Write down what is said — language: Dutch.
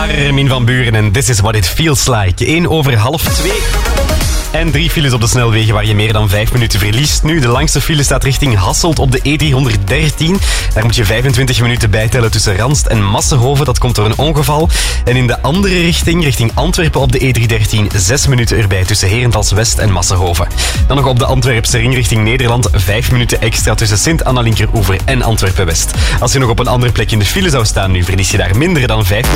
Armin van Buuren en This is what it feels like. 1:30. En 3 files op de snelwegen waar je meer dan 5 minuten verliest. Nu, de langste file staat richting Hasselt op de E313. Daar moet je 25 minuten bijtellen tussen Ranst en Massenhoven. Dat komt door een ongeval. En in de andere richting Antwerpen op de E313, 6 minuten erbij tussen Herentals West en Massenhoven. Dan nog op de Antwerpse ring richting Nederland, 5 minuten extra tussen Sint-Anna Linkeroever en Antwerpen West. Als je nog op een andere plek in de file zou staan nu, verlies je daar minder dan 5 minuten.